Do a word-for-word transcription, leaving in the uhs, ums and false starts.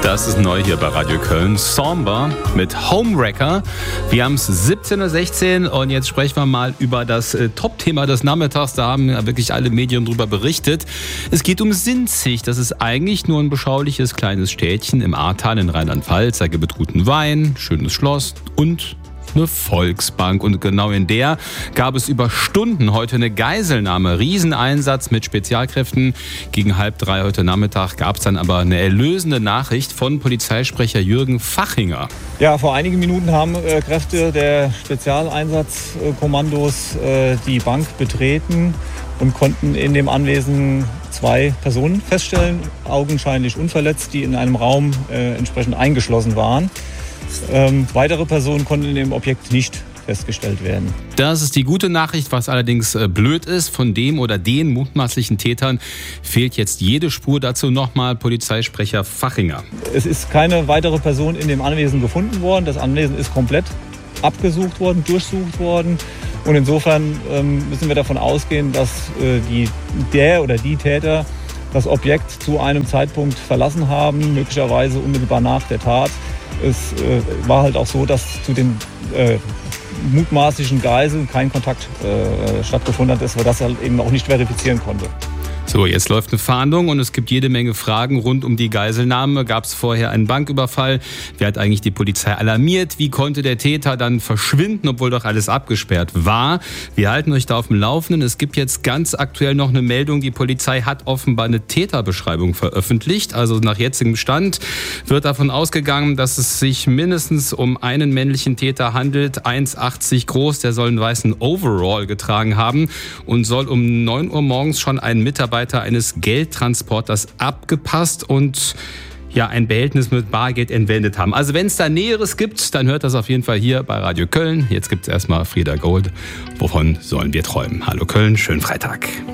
Das ist neu hier bei Radio Köln. Somber mit Homewrecker. Wir haben es siebzehn Uhr sechzehn und jetzt sprechen wir mal über das äh, Top-Thema des Nachmittags. Da haben ja wirklich alle Medien drüber berichtet. Es geht um Sinzig. Das ist eigentlich nur ein beschauliches kleines Städtchen im Ahrtal in Rheinland-Pfalz. Da gibt es guten Wein, schönes Schloss und eine Volksbank. Und genau in der gab es über Stunden heute eine Geiselnahme. Rieseneinsatz mit Spezialkräften. Gegen halb drei heute Nachmittag gab es dann aber eine erlösende Nachricht von Polizeisprecher Jürgen Fachinger. Ja, vor einigen Minuten haben äh, Kräfte der Spezialeinsatzkommandos äh, die Bank betreten und konnten in dem Anwesen zwei Personen feststellen, augenscheinlich unverletzt, die in einem Raum äh, entsprechend eingeschlossen waren. Ähm, weitere Personen konnten in dem Objekt nicht festgestellt werden. Das ist die gute Nachricht, was allerdings äh, blöd ist. Von dem oder den mutmaßlichen Tätern fehlt jetzt jede Spur. Dazu nochmal Polizeisprecher Fachinger. Es ist keine weitere Person in dem Anwesen gefunden worden. Das Anwesen ist komplett abgesucht worden, durchsucht worden. Und insofern ähm, müssen wir davon ausgehen, dass äh, die, der oder die Täter das Objekt zu einem Zeitpunkt verlassen haben, möglicherweise unmittelbar nach der Tat. Es äh, war halt auch so, dass zu den äh, mutmaßlichen Geiseln kein Kontakt äh, stattgefunden hat, dass man das halt eben auch nicht verifizieren konnte. So, jetzt läuft eine Fahndung und es gibt jede Menge Fragen rund um die Geiselnahme. Gab es vorher einen Banküberfall? Wer hat eigentlich die Polizei alarmiert? Wie konnte der Täter dann verschwinden, obwohl doch alles abgesperrt war? Wir halten euch da auf dem Laufenden. Es gibt jetzt ganz aktuell noch eine Meldung. Die Polizei hat offenbar eine Täterbeschreibung veröffentlicht. Also nach jetzigem Stand wird davon ausgegangen, dass es sich mindestens um einen männlichen Täter handelt. eins Komma achtzig groß, der soll einen weißen Overall getragen haben und soll um neun Uhr morgens schon einen Mitarbeiter eines Geldtransporters abgepasst und ja ein Behältnis mit Bargeld entwendet haben. Also wenn es da Näheres gibt, dann hört das auf jeden Fall hier bei Radio Köln. Jetzt gibt es erstmal Frieda Gold. Wovon sollen wir träumen? Hallo Köln, schönen Freitag.